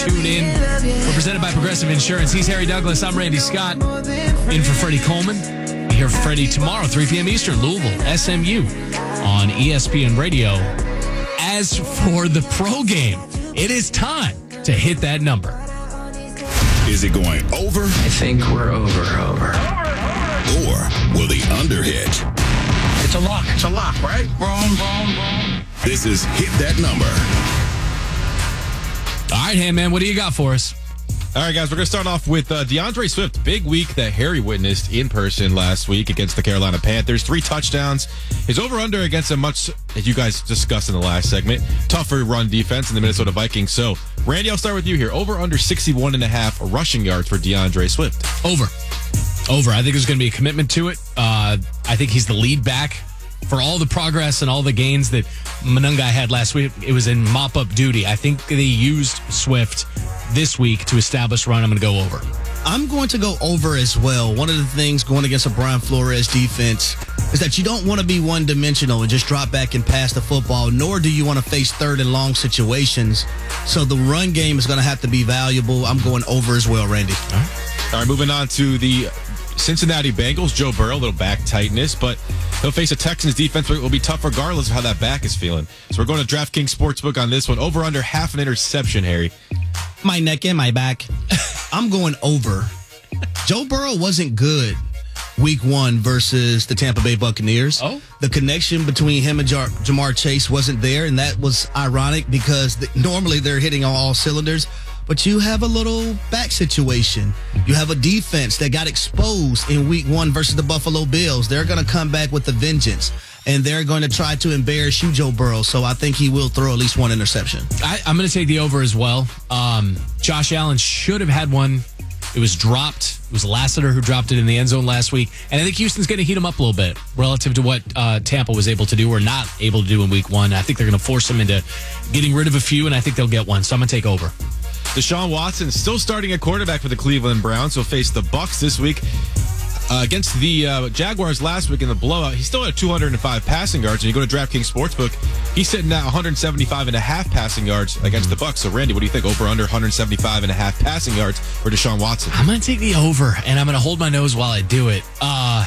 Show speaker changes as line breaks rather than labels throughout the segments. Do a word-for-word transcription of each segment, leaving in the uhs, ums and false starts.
Tune in. We're presented by Progressive Insurance. He's Harry Douglas. I'm Randy Scott. In for Freddie Coleman. Here for Freddie tomorrow, three p.m. Eastern, Louisville, S M U on E S P N Radio. As for the pro game, it is time to hit that number.
Is it going over?
I think we're over, over.
Or will the under hit?
It's a lock. It's a lock, right? Wrong, wrong, wrong.
This is Hit That Number.
All right, hey, man, what do you got for us?
All right, guys, we're going to start off with uh, DeAndre Swift. Big week that Harry witnessed in person last week against the Carolina Panthers. Three touchdowns. His over-under against a much, as you guys discussed in the last segment, tougher run defense in the Minnesota Vikings. So, Randy, I'll start with you here. Over-under sixty-one and a half rushing yards for DeAndre Swift.
Over. Over. I think there's going to be a commitment to it. Uh, I think he's the lead back. For all the progress and all the gains that Monangai had last week, it was in mop-up duty. I think they used Swift this week to establish run. I'm going to go over.
I'm going to go over as well. One of the things going against a Brian Flores defense is that you don't want to be one-dimensional and just drop back and pass the football, nor do you want to face third and long situations. So the run game is going to have to be valuable. I'm going over as well, Randy.
All right, All right moving on to the Cincinnati Bengals. Joe Burrow, a little back tightness, but he'll face a Texans defense that will be tough regardless of how that back is feeling. So we're going to DraftKings Sportsbook on this one. Over under half an interception, Harry.
My neck and my back. I'm going over. Joe Burrow wasn't good week one versus the Tampa Bay Buccaneers.
Oh?
The connection between him and Jar- Jamar Chase wasn't there, and that was ironic because the, normally they're hitting on all cylinders. But you have a little back situation. You have a defense that got exposed in week one versus the Buffalo Bills. They're going to come back with a vengeance, and they're going to try to embarrass you, Joe Burrow. So I think he will throw at least one interception.
I, I'm going to take the over as well. Um, Josh Allen should have had one. It was dropped. It was Lassiter who dropped it in the end zone last week. And I think Houston's going to heat him up a little bit relative to what uh, Tampa was able to do or not able to do in week one. I think they're going to force him into getting rid of a few, and I think they'll get one. So I'm going to take over.
Deshaun Watson still starting at quarterback for the Cleveland Browns. He'll face the Bucks this week. Uh, against the uh, Jaguars last week in the blowout, he still had two hundred five passing yards. And you go to DraftKings Sportsbook, he's sitting at one seventy-five and a half passing yards against the Bucks. So, Randy, what do you think? Over under one seventy-five and a half passing yards for Deshaun Watson?
I'm going to take the over, and I'm going to hold my nose while I do it. Uh,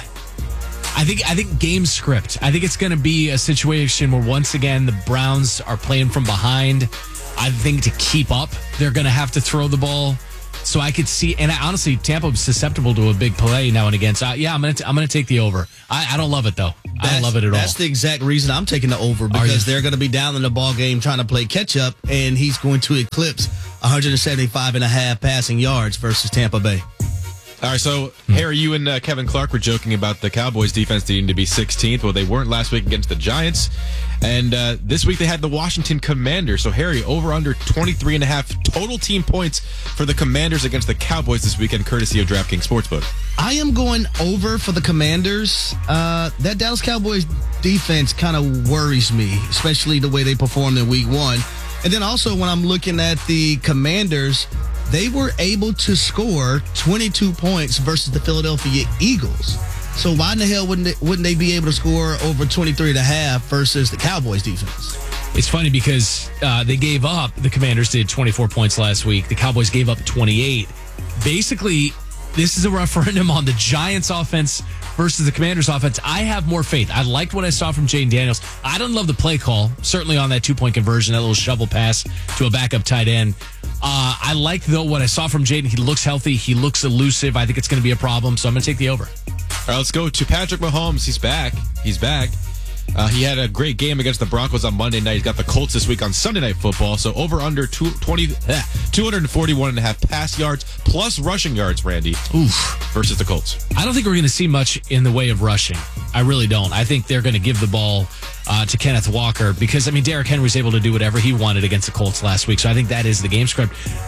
I think I think game script. I think it's going to be a situation where, once again, the Browns are playing from behind. I think to keep up, they're going to have to throw the ball. So I could see, and I, honestly, Tampa was susceptible to a big play now and again. So I, yeah, I'm going to I'm going to take the over. I, I don't love it though. I don't love it at all.
That's the exact reason I'm taking the over, because they're going to be down in the ball game trying to play catch up, and he's going to eclipse one seventy-five and a half passing yards versus Tampa Bay.
All right, so, Harry, you and uh, Kevin Clark were joking about the Cowboys' defense needing to be sixteenth. Well, they weren't last week against the Giants. And uh, this week they had the Washington Commanders. So, Harry, over under twenty-three and a half total team points for the Commanders against the Cowboys this weekend, courtesy of DraftKings Sportsbook.
I am going over for the Commanders. Uh, that Dallas Cowboys defense kind of worries me, especially the way they performed in week one. And then also when I'm looking at the Commanders, they were able to score twenty-two points versus the Philadelphia Eagles. So why in the hell wouldn't they, wouldn't they be able to score over twenty-three and a half versus the Cowboys defense?
It's funny because uh, they gave up, the Commanders did twenty-four points last week. The Cowboys gave up twenty-eight. Basically, this is a referendum on the Giants offense versus the Commanders offense. I have more faith. I liked what I saw from Jaden Daniels. I don't love the play call, certainly on that two-point conversion, that little shovel pass to a backup tight end. Uh, I like, though, what I saw from Jaden. He looks healthy. He looks elusive. I think it's going to be a problem, so I'm going to take the over.
All right, let's go to Patrick Mahomes. He's back. He's back. Uh, he had a great game against the Broncos on Monday night. He's got the Colts this week on Sunday Night Football. So over under two, twenty, eh, two forty-one and a half pass yards plus rushing yards, Randy,
Oof.
versus the Colts.
I don't think we're going to see much in the way of rushing. I really don't. I think they're going to give the ball uh, to Kenneth Walker because, I mean, Derrick Henry was able to do whatever he wanted against the Colts last week. So I think that is the game script.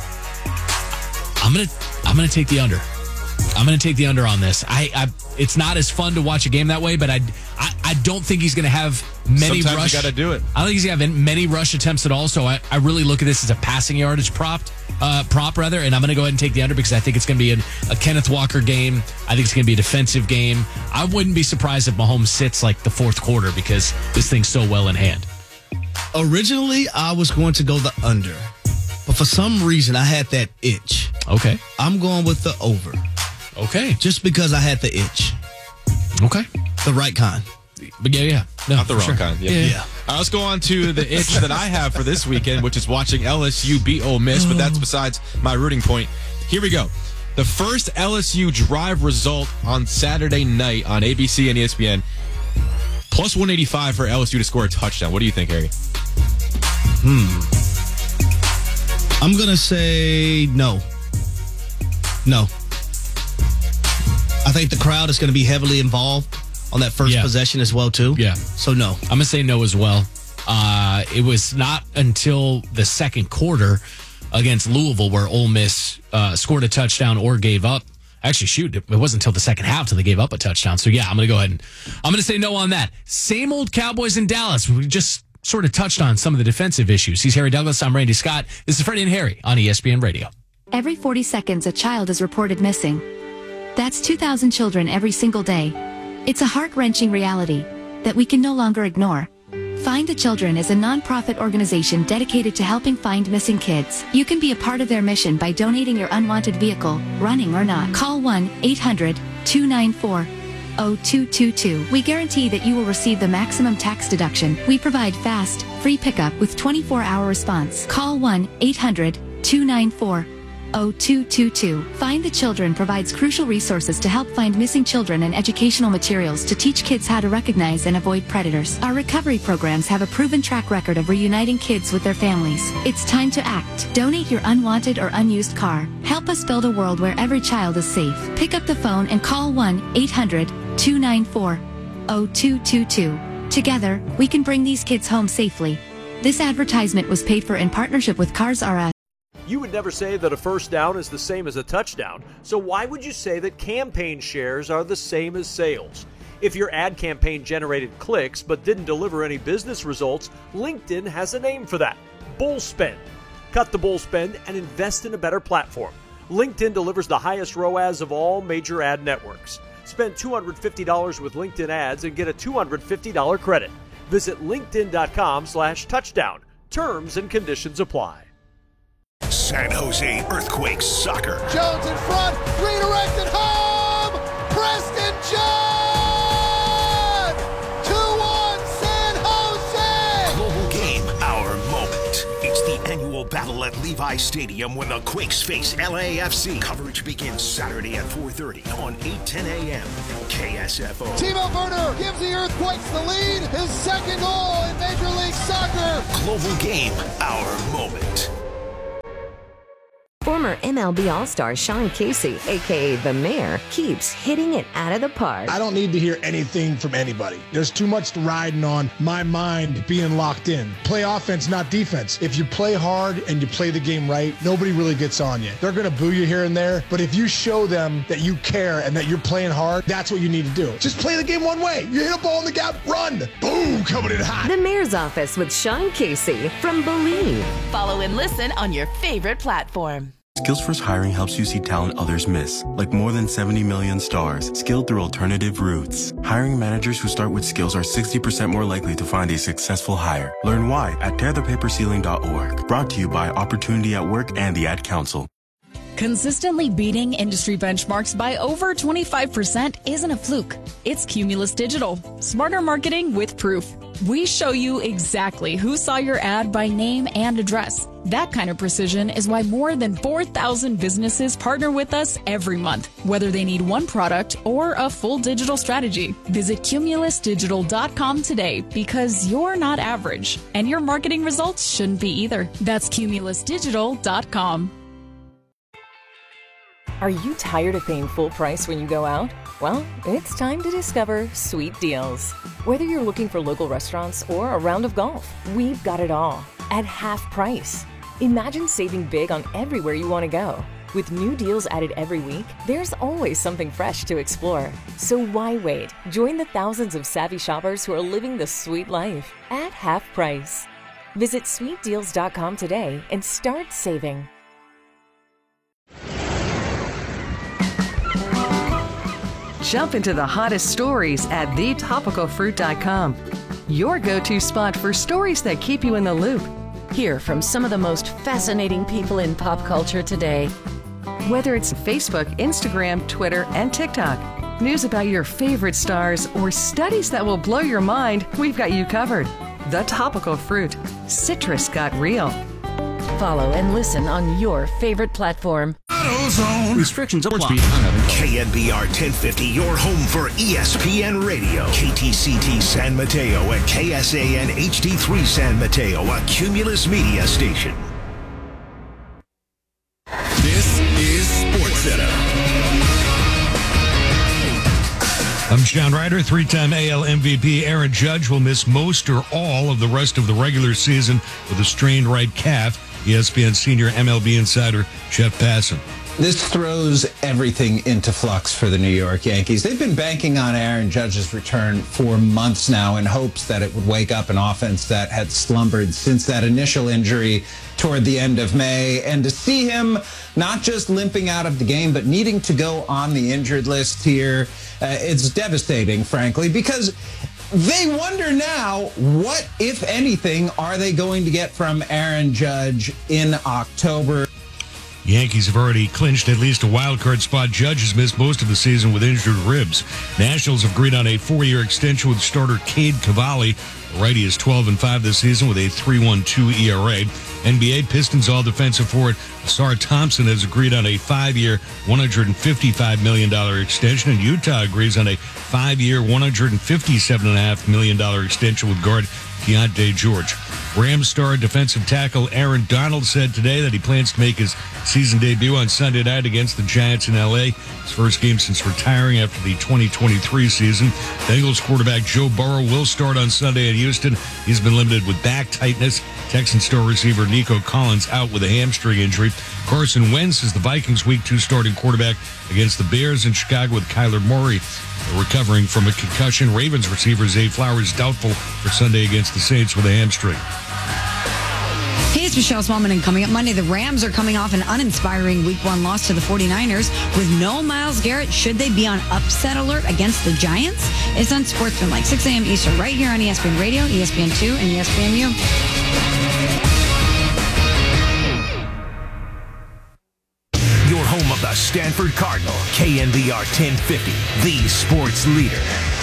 I'm going to I'm going to take the under. I'm going to take the under on this. I, I, it's not as fun to watch a game that way, but I, I, I don't think he's going to have many
Sometimes
rush.
you got to do it.
I don't think he's going to have many rush attempts at all. So I, I really look at this as a passing yardage prop, uh, prop rather, and I'm going to go ahead and take the under because I think it's going to be a, a Kenneth Walker game. I think it's going to be a defensive game. I wouldn't be surprised if Mahomes sits like the fourth quarter because this thing's so well in hand.
Originally, I was going to go the under. but for some reason I had that itch.
Okay.
I'm going with the over.
Okay.
Just because I had the itch.
Okay.
The right kind.
But yeah, yeah. No,
Not the
for
wrong
sure.
kind. Yep.
Yeah, yeah.
Yeah.
All right, let's go on to the itch that I have for this weekend, which is watching L S U beat Ole Miss, but that's besides my rooting point. Here we go. The first L S U drive result on Saturday night on A B C and E S P N. Plus one eighty-five for L S U to score a touchdown. What do you think, Harry?
Hmm. I'm going to say no. No. I think the crowd is going to be heavily involved on that first
Yeah.
possession as well, too.
Yeah.
So, no.
I'm going to say no as well. Uh, it was not until the second quarter against Louisville where Ole Miss uh, scored a touchdown or gave up. Actually, shoot, it wasn't until the second half till they gave up a touchdown. So, yeah, I'm going to go ahead and I'm going to say no on that. Same old Cowboys in Dallas. We just sort of touched on some of the defensive issues. He's Harry Douglas. I'm Randy Scott. This is Freddie and Harry on E S P N Radio.
Every forty seconds, a child is reported missing. That's two thousand children every single day. It's a heart-wrenching reality that we can no longer ignore. Find the Children is a non-profit organization dedicated to helping find missing kids. You can be a part of their mission by donating your unwanted vehicle, running or not. Call one eight hundred two nine four oh two two two. We guarantee that you will receive the maximum tax deduction. We provide fast, free pickup with twenty-four hour response. Call one eight hundred two nine four oh two two two. Find the Children provides crucial resources to help find missing children and educational materials to teach kids how to recognize and avoid predators. Our recovery programs have a proven track record of reuniting kids with their families. It's time to act. Donate your unwanted or unused car. Help us build a world where every child is safe. Pick up the phone and call one eight hundred two nine four oh two two two. Together, we can bring these kids home safely. This advertisement was paid for in partnership with Cars R Us.
You would never say that a first down is the same as a touchdown, so why would you say that campaign shares are the same as sales? If your ad campaign generated clicks but didn't deliver any business results, LinkedIn has a name for that: bull spend. Cut the bull spend and invest in a better platform. LinkedIn delivers the highest R O A S of all major ad networks. Spend two hundred fifty dollars with LinkedIn ads and get a two hundred fifty dollars credit. Visit linkedin.com slash touchdown. Terms and conditions apply.
San Jose Earthquakes soccer.
Jones in front, redirected home! Preston John! two one San Jose!
Global game, our moment. It's the annual battle at Levi Stadium when the Quakes face L A F C. Coverage begins Saturday at four thirty on eight ten a.m. K S F O.
Timo Werner gives the Earthquakes the lead, his second goal in Major League Soccer.
Global game, our moment.
Former M L B All-Star Sean Casey, a k a. The Mayor, keeps hitting it out of the park.
I don't need to hear anything from anybody. There's too much riding on my mind being locked in. Play offense, not defense. If you play hard and you play the game right, nobody really gets on you. They're going to boo you here and there, but if you show them that you care and that you're playing hard, that's what you need to do. Just play the game one way. You hit a ball in the gap, run. Boom, coming in hot.
The Mayor's Office with Sean Casey from Believe.
Follow and listen on your favorite platform.
Skillsforce Hiring helps you see talent others miss, like more than seventy million stars, skilled through alternative routes. Hiring managers who start with skills are sixty percent more likely to find a successful hire. Learn why at tear the paper ceiling dot org. Brought to you by Opportunity at Work and the Ad Council.
Consistently beating industry benchmarks by over twenty-five percent isn't a fluke. It's Cumulus Digital. Smarter marketing with proof. We show you exactly who saw your ad by name and address. That kind of precision is why more than four thousand businesses partner with us every month, whether they need one product or a full digital strategy. Visit cumulus digital dot com today because you're not average, and your marketing results shouldn't be either. That's cumulus digital dot com.
Are you tired of paying full price when you go out? Well, it's time to discover Sweet Deals. Whether you're looking for local restaurants or a round of golf, we've got it all at half price. Imagine saving big on everywhere you want to go. With new deals added every week, there's always something fresh to explore. So why wait? Join the thousands of savvy shoppers who are living the sweet life at half price. Visit sweet deals dot com today and start saving.
Jump into the hottest stories at the topical fruit dot com. Your go-to spot for stories that keep you in the loop. Hear from some of the most fascinating people in pop culture today. Whether it's Facebook, Instagram, Twitter, and TikTok, news about your favorite stars, or studies that will blow your mind, we've got you covered. The Topical Fruit. Citrus got real. Follow and listen on your favorite platform.
Restrictions apply. K N B R ten fifty, your home for E S P N Radio. K T C T San Mateo and K S A N H D three San Mateo, a Cumulus media station. This is SportsCenter.
I'm John Ryder. Three-time A L M V P Aaron Judge will miss most or all of the rest of the regular season with a strained right calf. E S P N senior M L B insider Jeff Passan.
This throws everything into flux for the New York Yankees. They've been banking on Aaron Judge's return for months now in hopes that it would wake up an offense that had slumbered since that initial injury toward the end of May. And to see him not just limping out of the game, but needing to go on the injured list here, uh, it's devastating, frankly, because they wonder now, what, if anything, are they going to get from Aaron Judge in October?
Yankees have already clinched at least a wild card spot. Judge has missed most of the season with injured ribs. Nationals have agreed on a four-year extension with starter Cade Cavalli. The righty is twelve and five this season with a three point one two E R A. N B A Pistons all-defensive forward Ausar Thompson has agreed on a five-year, one hundred fifty-five million dollars extension, and Utah agrees on a five-year, one hundred fifty-seven point five million dollars extension with guard Keontae George. Rams star defensive tackle Aaron Donald said today that he plans to make his season debut on Sunday night against the Giants in L A. His first game since retiring after the twenty twenty-three season. Bengals quarterback Joe Burrow will start on Sunday in Houston. He's been limited with back tightness. Texan star receiver Nico Collins out with a hamstring injury. Carson Wentz is the Vikings' week two starting quarterback against the Bears in Chicago with Kyler Murray recovering from a concussion. Ravens receiver Zay Flowers doubtful for Sunday against the Saints with a hamstring.
Hey, it's Michelle Smallman, and coming up Monday, the Rams are coming off an uninspiring week one loss to the forty-niners. With no Myles Garrett, should they be on upset alert against the Giants? It's on Sportsman, like six a.m. Eastern, right here on E S P N Radio, E S P N two, and E S P N U.
Your home of the Stanford Cardinal, K N B R ten fifty, the sports leader.